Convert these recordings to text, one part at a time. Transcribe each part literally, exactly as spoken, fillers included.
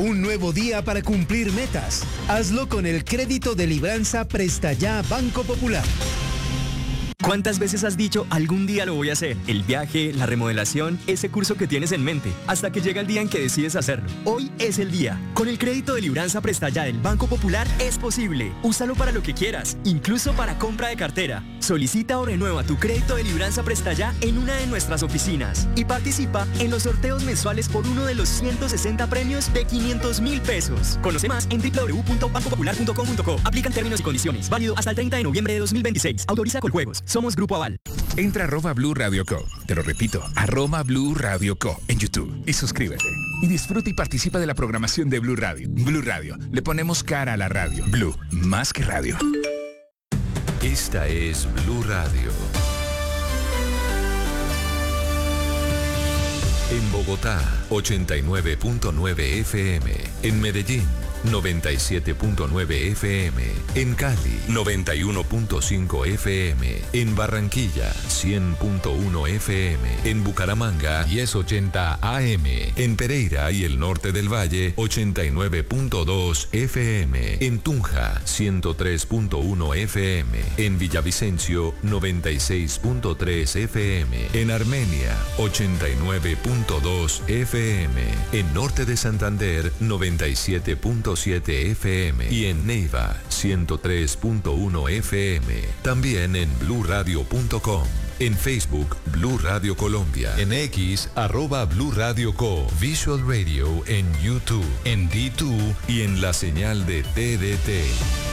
Un nuevo día para cumplir metas. Hazlo con el crédito de Libranza Presta Ya Banco Popular. ¿Cuántas veces has dicho, algún día lo voy a hacer? El viaje, la remodelación, ese curso que tienes en mente, hasta que llega el día en que decides hacerlo. Hoy es el día. Con el crédito de Libranza Presta Ya del Banco Popular es posible. Úsalo para lo que quieras, incluso para compra de cartera. Solicita o renueva tu crédito de Libranza Presta Ya en una de nuestras oficinas y participa en los sorteos mensuales por uno de los ciento sesenta premios de quinientos mil pesos. Conoce más en doble u doble u doble u punto banco popular punto com punto co. Aplican términos y condiciones. Válido hasta el treinta de noviembre de dos mil veintiséis. Autoriza Coljuegos. Somos Grupo Aval. Entra a arroba Blue Radio Co. Te lo repito, arroba Blue Radio Co. en YouTube y suscríbete. Y disfruta y participa de la programación de Blue Radio. Blue Radio, le ponemos cara a la radio. Blue, más que radio. Esta es Blue Radio. En Bogotá, ochenta y nueve punto nueve F M. En Medellín, noventa y siete punto nueve F M. En Cali, noventa y uno punto cinco F M. En Barranquilla, cien punto uno F M. En Bucaramanga, diez ochenta A M. En Pereira y el norte del Valle, ochenta y nueve punto dos F M. En Tunja, ciento tres punto uno F M. En Villavicencio, noventa y seis punto tres F M. En Armenia, ochenta y nueve punto dos F M. En Norte de Santander, noventa y siete punto siete F M. Y en Neiva, ciento tres punto uno F M. También en blue radio punto com. En Facebook, Blue Radio Colombia. En X, arroba Blue Radio Co. Visual Radio en YouTube. En D dos y en la señal de T D T.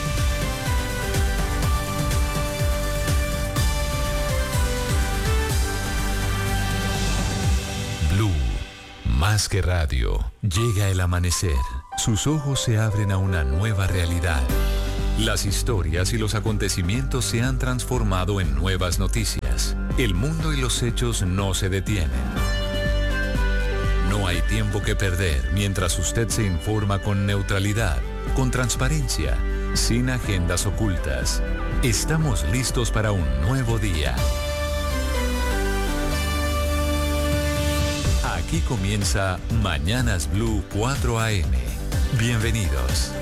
Blue, más que radio. Llega el amanecer. Sus ojos se abren a una nueva realidad. Las historias y los acontecimientos se han transformado en nuevas noticias. El mundo y los hechos no se detienen. No hay tiempo que perder mientras usted se informa con neutralidad, con transparencia, sin agendas ocultas. Estamos listos para un nuevo día. Aquí comienza Mañanas Blue cuatro A M. Bienvenidos.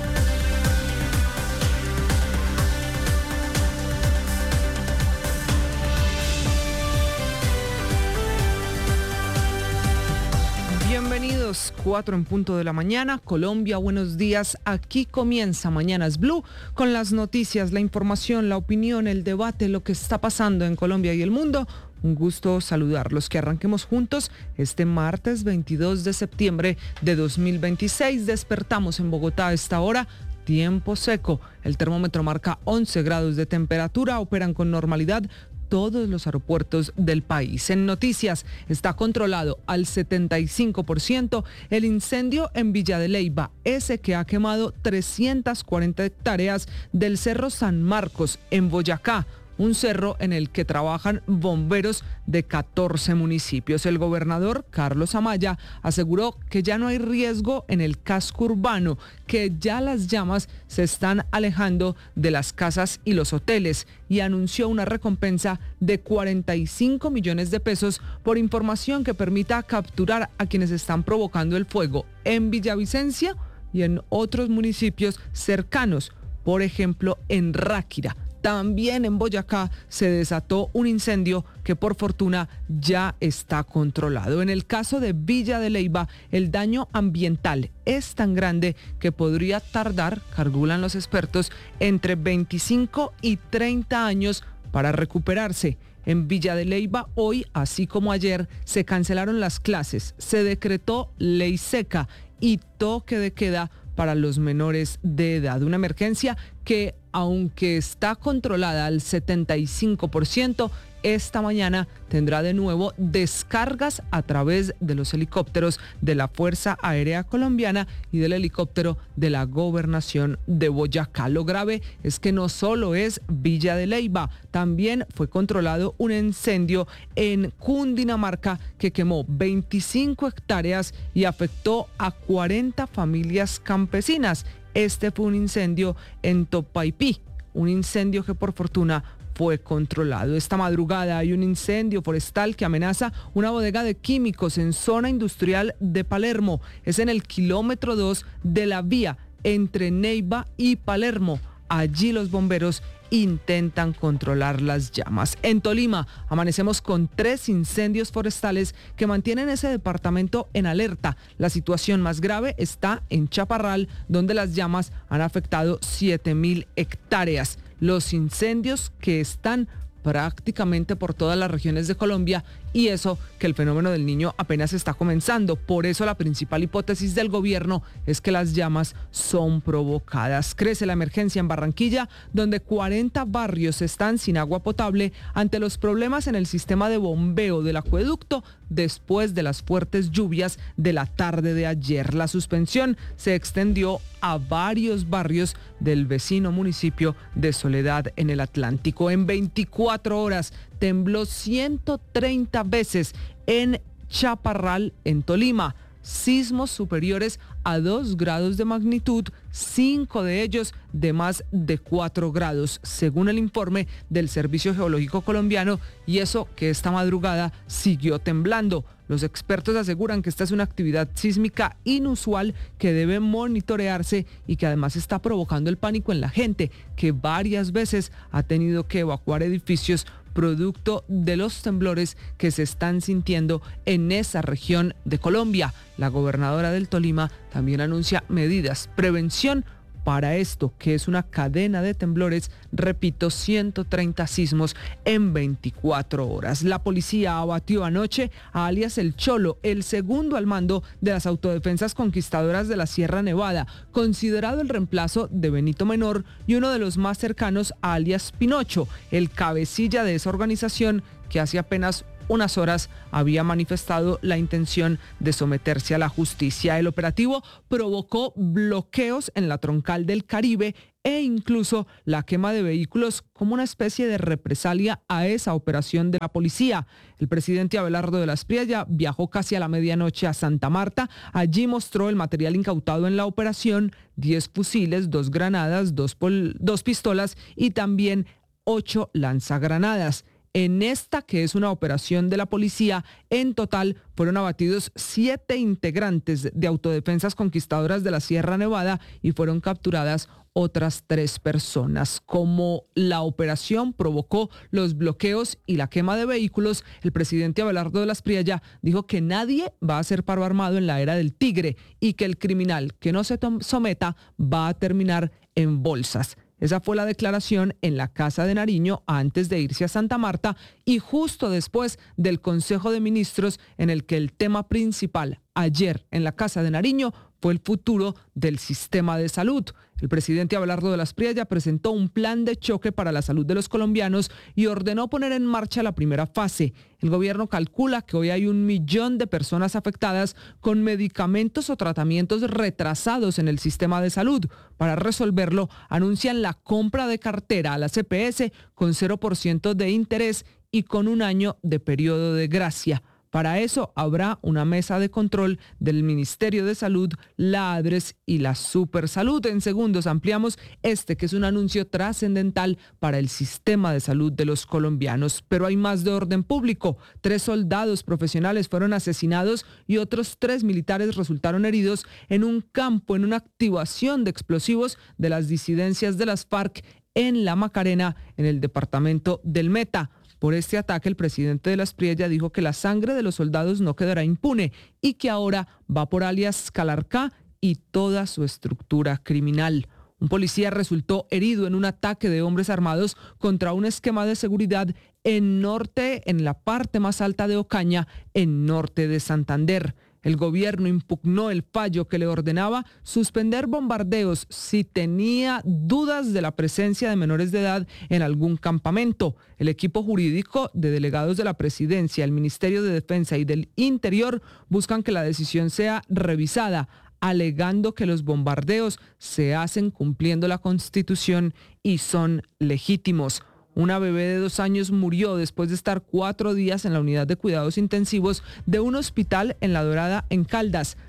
Bienvenidos, cuatro en punto de la mañana, Colombia, buenos días. Aquí comienza Mañanas Blue con las noticias, la información, la opinión, el debate, lo que está pasando en Colombia y el mundo. Un gusto saludarlos, que arranquemos juntos este martes veintidós de septiembre de dos mil veintiséis. Despertamos en Bogotá a esta hora, tiempo seco. El termómetro marca once grados de temperatura, operan con normalidad todos los aeropuertos del país. En noticias, está controlado al setenta y cinco por ciento el incendio en Villa de Leyva, ese que ha quemado trescientas cuarenta hectáreas del Cerro San Marcos en Boyacá, un cerro en el que trabajan bomberos de catorce municipios. El gobernador Carlos Amaya aseguró que ya no hay riesgo en el casco urbano, que ya las llamas se están alejando de las casas y los hoteles, y anunció una recompensa de cuarenta y cinco millones de pesos por información que permita capturar a quienes están provocando el fuego en Villavicencio y en otros municipios cercanos, por ejemplo en Ráquira. También en Boyacá se desató un incendio que por fortuna ya está controlado. En el caso de Villa de Leyva, el daño ambiental es tan grande que podría tardar, calculan los expertos, entre veinticinco y treinta años para recuperarse. En Villa de Leyva, hoy, así como ayer, se cancelaron las clases, se decretó ley seca y toque de queda para los menores de edad. Una emergencia que, aunque está controlada al setenta y cinco por ciento, esta mañana tendrá de nuevo descargas a través de los helicópteros de la Fuerza Aérea Colombiana y del helicóptero de la Gobernación de Boyacá. Lo grave es que no solo es Villa de Leyva, también fue controlado un incendio en Cundinamarca que quemó veinticinco hectáreas y afectó a cuarenta familias campesinas. Este fue un incendio en Topaipí, un incendio que por fortuna fue controlado. Esta madrugada hay un incendio forestal que amenaza una bodega de químicos en zona industrial de Palermo. Es en el kilómetro dos de la vía entre Neiva y Palermo. Allí los bomberos intentan controlar las llamas. En Tolima amanecemos con tres incendios forestales que mantienen ese departamento en alerta. La situación más grave está en Chaparral, donde las llamas han afectado siete mil hectáreas. Los incendios que están prácticamente por todas las regiones de Colombia, y eso que el fenómeno del Niño apenas está comenzando. Por eso la principal hipótesis del gobierno es que las llamas son provocadas. Crece la emergencia en Barranquilla, donde cuarenta barrios están sin agua potable ante los problemas en el sistema de bombeo del acueducto después de las fuertes lluvias de la tarde de ayer. La suspensión se extendió a varios barrios del vecino municipio de Soledad en el Atlántico. En veinticuatro horas tembló ciento treinta veces en Chaparral, en Tolima. Sismos superiores a dos grados de magnitud, cinco de ellos de más de cuatro grados, según el informe del Servicio Geológico Colombiano, y eso que esta madrugada siguió temblando. Los expertos aseguran que esta es una actividad sísmica inusual que debe monitorearse y que además está provocando el pánico en la gente, que varias veces ha tenido que evacuar edificios producto de los temblores que se están sintiendo en esa región de Colombia. La gobernadora del Tolima también anuncia medidas, prevención para esto, que es una cadena de temblores, repito, ciento treinta sismos en veinticuatro horas. La policía abatió anoche a alias El Cholo, el segundo al mando de las autodefensas conquistadoras de la Sierra Nevada, considerado el reemplazo de Benito Menor y uno de los más cercanos a alias Pinocho, el cabecilla de esa organización que hace apenas unas horas había manifestado la intención de someterse a la justicia. El operativo provocó bloqueos en la troncal del Caribe e incluso la quema de vehículos como una especie de represalia a esa operación de la policía. El presidente Abelardo de la Espriella viajó casi a la medianoche a Santa Marta. Allí mostró el material incautado en la operación: diez fusiles, dos granadas, dos, pol- dos pistolas y también ocho lanzagranadas. En esta, que es una operación de la policía, en total fueron abatidos siete integrantes de autodefensas conquistadoras de la Sierra Nevada y fueron capturadas otras tres personas. Como la operación provocó los bloqueos y la quema de vehículos, el presidente Abelardo de la Espriella dijo que nadie va a hacer paro armado en la era del tigre y que el criminal que no se tom- someta va a terminar en bolsas. Esa fue la declaración en la Casa de Nariño antes de irse a Santa Marta y justo después del Consejo de Ministros, en el que el tema principal ayer en la Casa de Nariño fue el futuro del sistema de salud. El presidente Abelardo de la Espriella presentó un plan de choque para la salud de los colombianos y ordenó poner en marcha la primera fase. El gobierno calcula que hoy hay un millón de personas afectadas con medicamentos o tratamientos retrasados en el sistema de salud. Para resolverlo, anuncian la compra de cartera a la C P S con cero por ciento de interés y con un año de periodo de gracia. Para eso habrá una mesa de control del Ministerio de Salud, la ADRES y la Supersalud. En segundos ampliamos este, que es un anuncio trascendental para el sistema de salud de los colombianos. Pero hay más de orden público. Tres soldados profesionales fueron asesinados y otros tres militares resultaron heridos en un campo, en una activación de explosivos de las disidencias de las FARC en La Macarena, en el departamento del Meta. Por este ataque, el presidente de la Espriella dijo que la sangre de los soldados no quedará impune y que ahora va por alias Calarcá y toda su estructura criminal. Un policía resultó herido en un ataque de hombres armados contra un esquema de seguridad en norte, en la parte más alta de Ocaña, en norte de Santander. El gobierno impugnó el fallo que le ordenaba suspender bombardeos si tenía dudas de la presencia de menores de edad en algún campamento. El equipo jurídico de delegados de la Presidencia, el Ministerio de Defensa y del Interior buscan que la decisión sea revisada, alegando que los bombardeos se hacen cumpliendo la Constitución y son legítimos. Una bebé de dos años murió después de estar cuatro días en la unidad de cuidados intensivos de un hospital en La Dorada, en Caldas.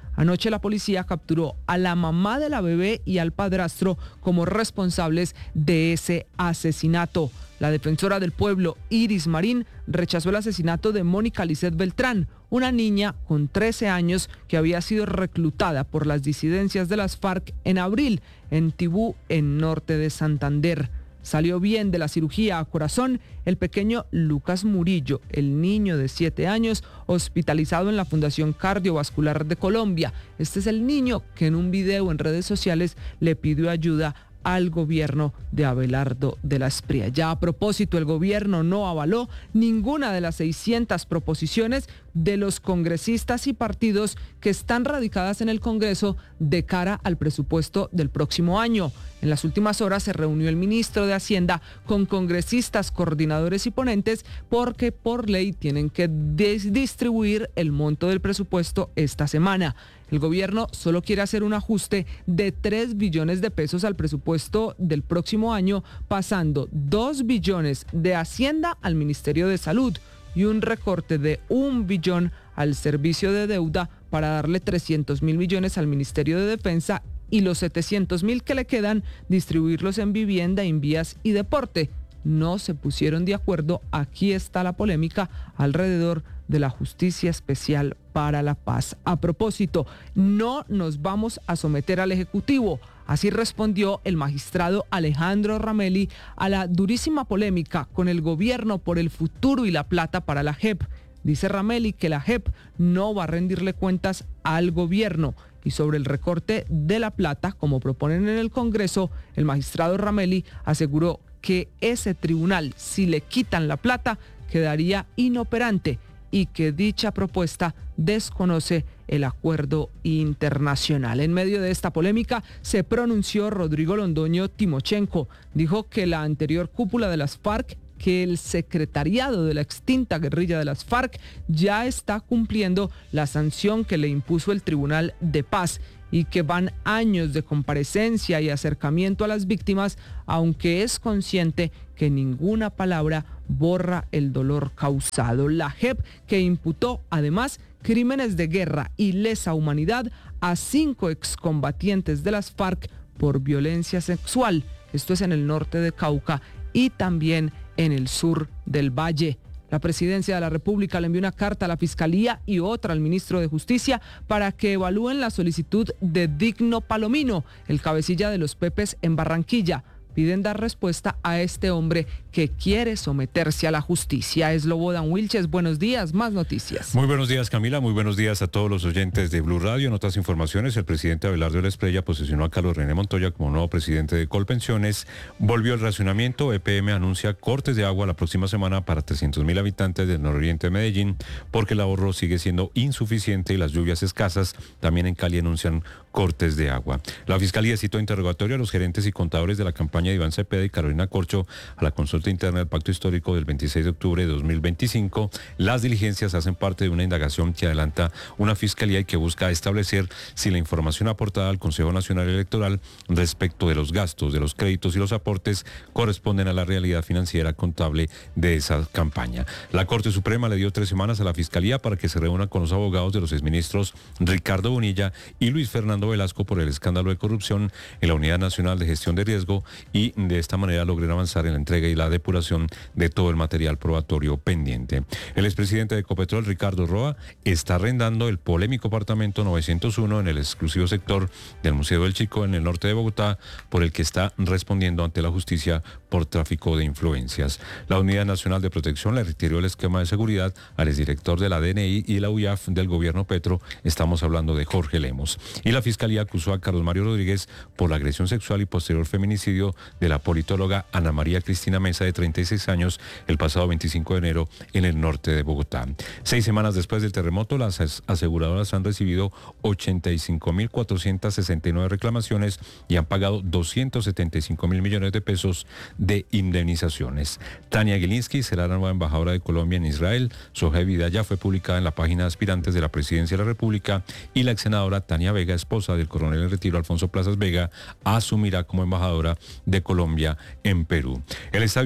Anoche la policía capturó a la mamá de la bebé y al padrastro como responsables de ese asesinato. La defensora del pueblo, Iris Marín, rechazó el asesinato de Mónica Lisset Beltrán, una niña con trece años que había sido reclutada por las disidencias de las FARC en abril en Tibú, en norte de Santander. Salió bien de la cirugía a corazón el pequeño Lucas Murillo, el niño de siete años, hospitalizado en la Fundación Cardiovascular de Colombia. Este es el niño que en un video en redes sociales le pidió ayuda al gobierno de Abelardo de la Espriella. Ya a propósito, el gobierno no avaló ninguna de las seiscientas proposiciones de los congresistas y partidos que están radicadas en el Congreso de cara al presupuesto del próximo año. En las últimas horas se reunió el ministro de Hacienda con congresistas, coordinadores y ponentes porque por ley tienen que distribuir el monto del presupuesto esta semana. El gobierno solo quiere hacer un ajuste de tres billones de pesos al presupuesto del próximo año, pasando dos billones de Hacienda al Ministerio de Salud y un recorte de un billón al servicio de deuda para darle trescientos mil millones al Ministerio de Defensa y los setecientos mil que le quedan distribuirlos en vivienda, en vías y deporte. No se pusieron de acuerdo. Aquí está la polémica alrededor de la Justicia Especial para la Paz. A propósito, no nos vamos a someter al Ejecutivo. Así respondió el magistrado Alejandro Ramelli a la durísima polémica con el gobierno por el futuro y la plata para la J E P. Dice Ramelli que la J E P no va a rendirle cuentas al gobierno. Y sobre el recorte de la plata, como proponen en el Congreso, el magistrado Ramelli aseguró que ese tribunal, si le quitan la plata, quedaría inoperante y que dicha propuesta desconoce el acuerdo internacional. En medio de esta polémica se pronunció Rodrigo Londoño Timochenko. Dijo que la anterior cúpula de las FARC, que el secretariado de la extinta guerrilla de las FARC ya está cumpliendo la sanción que le impuso el Tribunal de Paz y que van años de comparecencia y acercamiento a las víctimas, aunque es consciente que ninguna palabra borra el dolor causado. La J E P que imputó además crímenes de guerra y lesa humanidad a cinco excombatientes de las FARC por violencia sexual. Esto es en el norte de Cauca y también en el sur del Valle. La Presidencia de la República le envió una carta a la Fiscalía y otra al Ministro de Justicia para que evalúen la solicitud de Digno Palomino, el cabecilla de los Pepes en Barranquilla. Piden dar respuesta a este hombre que quiere someterse a la justicia. Es Lobodan Wilches, buenos días, más noticias. Muy buenos días, Camila, muy buenos días a todos los oyentes de Blue Radio. En otras informaciones, el presidente Abelardo de la Espriella posicionó a Carlos René Montoya como nuevo presidente de Colpensiones. Volvió el racionamiento. E P M anuncia cortes de agua la próxima semana para trescientos mil habitantes del nororiente de Medellín porque el ahorro sigue siendo insuficiente y las lluvias escasas. También en Cali anuncian cortes de agua. La Fiscalía citó interrogatorio a los gerentes y contadores de la campaña de Iván Cepeda y Carolina Corcho a la consulta interna del Pacto Histórico del veintiséis de octubre de dos mil veinticinco. Las diligencias hacen parte de una indagación que adelanta una fiscalía y que busca establecer si la información aportada al Consejo Nacional Electoral respecto de los gastos, de los créditos y los aportes corresponden a la realidad financiera contable de esa campaña. La Corte Suprema le dio tres semanas a la fiscalía para que se reúna con los abogados de los exministros Ricardo Bonilla y Luis Fernando Velasco por el escándalo de corrupción en la Unidad Nacional de Gestión de Riesgo y de esta manera lograr avanzar en la entrega y la depuración de todo el material probatorio pendiente. El expresidente de Ecopetrol, Ricardo Roa, está arrendando el polémico apartamento novecientos uno en el exclusivo sector del Museo del Chico en el norte de Bogotá, por el que está respondiendo ante la justicia por tráfico de influencias. La Unidad Nacional de Protección le retiró el esquema de seguridad al exdirector de la D N I y la U I A F del gobierno Petro. Estamos hablando de Jorge Lemos. Y la Fiscalía acusó a Carlos Mario Rodríguez por la agresión sexual y posterior feminicidio de la politóloga Ana María Cristina Mesa, de treinta y seis años, el pasado veinticinco de enero en el norte de Bogotá. Seis semanas después del terremoto, las aseguradoras han recibido ochenta y cinco mil cuatrocientas sesenta y nueve reclamaciones y han pagado doscientos setenta y cinco mil millones de pesos de indemnizaciones. Tania Gilinski será la nueva embajadora de Colombia en Israel. Su hoja de vida ya fue publicada en la página de aspirantes de la Presidencia de la República y la ex senadora Tania Vega, esposa del coronel en retiro Alfonso Plazas Vega, asumirá como embajadora de Colombia en Perú. El estadio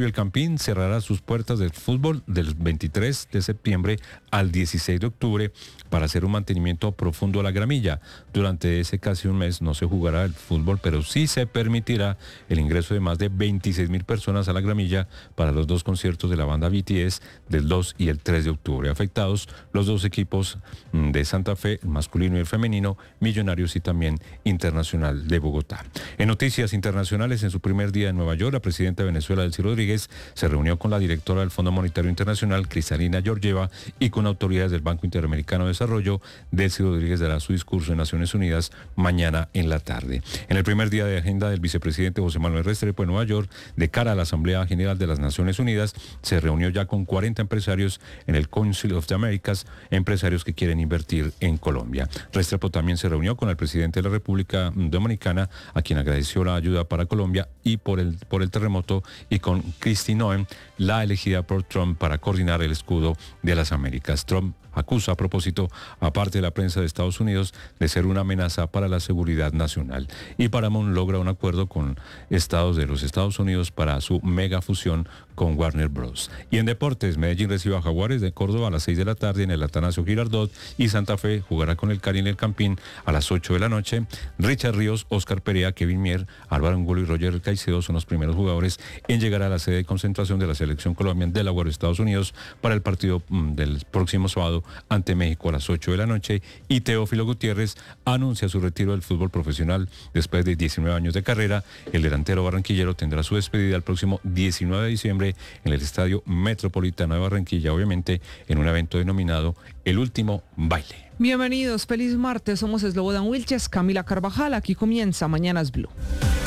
Estadio El Campín cerrará sus puertas del fútbol del veintitrés de septiembre al dieciséis de octubre para hacer un mantenimiento profundo a la gramilla. Durante ese casi un mes no se jugará el fútbol, pero sí se permitirá el ingreso de más de veintiséis mil personas a la gramilla para los dos conciertos de la banda B T S del dos y el tres de octubre. Afectados los dos equipos de Santa Fe, el masculino y el femenino, Millonarios y también Internacional de Bogotá. En noticias internacionales, en su primer día en Nueva York, la presidenta de Venezuela, Delcy Rodríguez, se reunió con la directora del Fondo Monetario Internacional, Kristalina Georgieva, y con autoridades del Banco Interamericano de Desarrollo. Delcy Rodríguez dará su discurso en Naciones Unidas mañana en la tarde. En el primer día de agenda del vicepresidente José Manuel Restrepo en Nueva York, de cara a la Asamblea General de las Naciones Unidas, se reunió ya con cuarenta empresarios en el Council of the Americas, empresarios que quieren invertir en Colombia. Restrepo también se reunió con el presidente de la República Dominicana, a quien agradeció la ayuda para Colombia y por el, por el terremoto, y con Kristi Noem, la elegida por Trump para coordinar el escudo de las Américas. Trump acusa a propósito, aparte de la prensa de Estados Unidos, de ser una amenaza para la seguridad nacional. Y Paramount logra un acuerdo con estados de los Estados Unidos para su mega fusión con Warner Bros. Y en deportes, Medellín recibe a Jaguares de Córdoba a las seis de la tarde en el Atanasio Girardot, y Santa Fe jugará con el Cali en el Campín a las ocho de la noche. Richard Ríos, Oscar Perea, Kevin Mier, Álvaro Angulo y Roger Caicedo son los primeros jugadores en llegar a la sede de concentración de la selección colombiana de Delaware, Estados Unidos, para el partido mm, del próximo sábado ante México a las ocho de la noche. Y Teófilo Gutiérrez anuncia su retiro del fútbol profesional después de diecinueve años de carrera. El delantero barranquillero tendrá su despedida el próximo diecinueve de diciembre en el Estadio Metropolitano de Barranquilla, obviamente en un evento denominado El Último Baile. Bienvenidos, feliz martes, somos Slobodan Wilches, Camila Carvajal, aquí comienza Mañanas Blue.